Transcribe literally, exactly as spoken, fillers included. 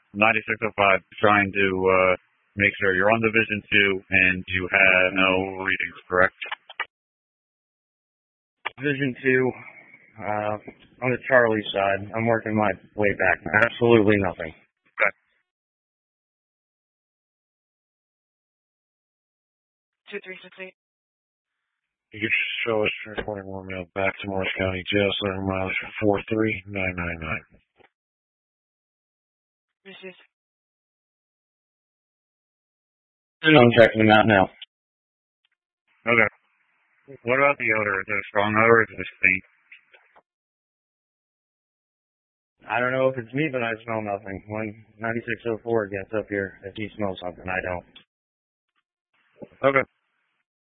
ninety-six oh five, trying to uh, make sure you're on the Vision two and you have no readings, correct? Vision two, uh, on the Charlie side. I'm working my way back. Absolutely nothing. Okay. two three six eight. You can show us recording one mail back to Morris County Jail, starting mileage four three nine nine nine. Received. I'm checking them out now. Okay. What about the odor? Is it a strong odor or is it a stink? I don't know if it's me, but I smell nothing. When ninety-six oh four gets up here, if he smells something, I don't. Okay.